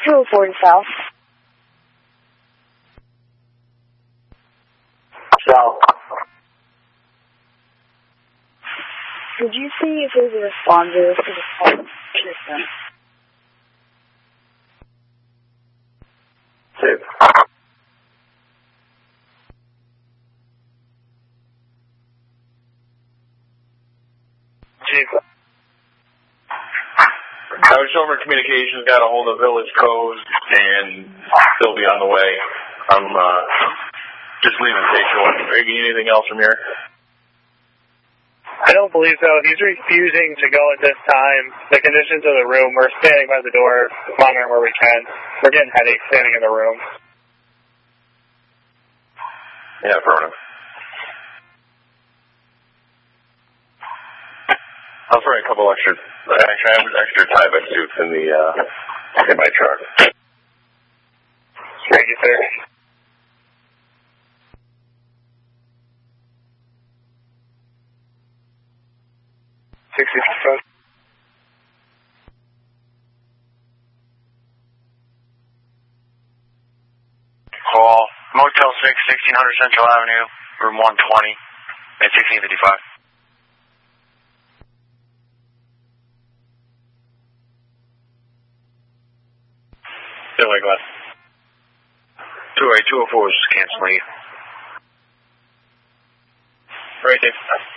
204 South. South. Could you see if there's a responder to the call system? Safe. Chief. Shelburne Communications got a hold of Village Code, and they'll be on the way. I'm just leaving station one. Are you getting anything else from here? I don't believe so. He's refusing to go at this time. The conditions of the room, we're standing by the door, monitoring where we can. We're getting headaches standing in the room. Yeah, affirmative. I'll throw a couple extra, actually I have extra Tyvek suits in my truck. Thank you, sir. Call Motel 6, 1600 Central Avenue, room 120, at 1655. Billy Glass. 204 is canceling. Right, Dave.